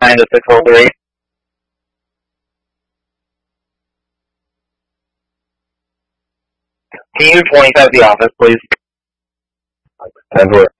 to 603. Can you 25 the office, please? 10-4.